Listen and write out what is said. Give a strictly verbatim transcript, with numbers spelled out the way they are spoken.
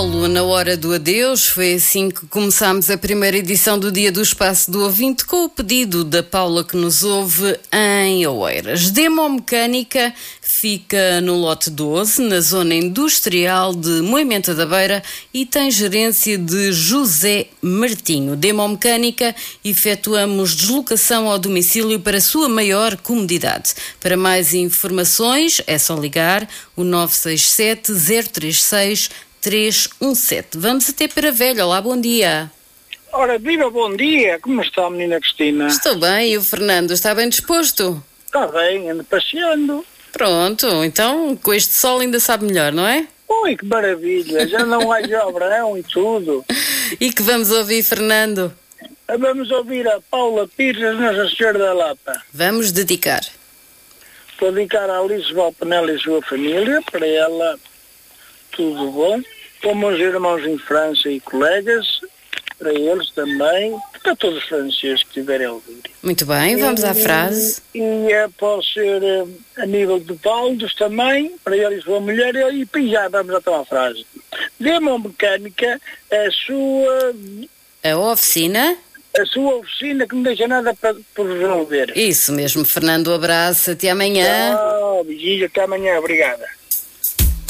Na hora do adeus, foi assim que começámos a primeira edição do Dia do Espaço do Ouvinte, com o pedido da Paula que nos ouve em Oeiras. Demomecânica fica no lote doze, na zona industrial de Moimenta da Beira, e tem gerência de José Martinho. Demomecânica, efetuamos deslocação ao domicílio para sua maior comodidade. Para mais informações é só ligar o nove seis sete, zero três seis, três um sete. Vamos até para Velha. Olá, bom dia. Ora, viva, bom dia. Como está a menina Cristina? Estou bem. E o Fernando, está bem disposto? Está bem, ando passeando. Pronto, então com este sol ainda sabe melhor, não é? Ui, que maravilha. Já não há já verão e tudo. E que vamos ouvir, Fernando? Vamos ouvir a Paula Pires, Nossa Senhora da Lapa. Vamos dedicar. Vou dedicar a Alice Valpenel e sua família, para ela tudo bom. Para meus irmãos em França e colegas, para eles também, para todos os franceses que tiverem a ouvir. Muito bem, vamos à frase. E, e é, pode ser eh, a nível de baldos também, para ele e sua mulher, e, e já vamos até à frase. Demomecânica, a sua, A oficina. a sua oficina que não deixa nada para, por resolver. Isso mesmo, Fernando, abraço, até amanhã. Tchau, beijinho, até amanhã, obrigada.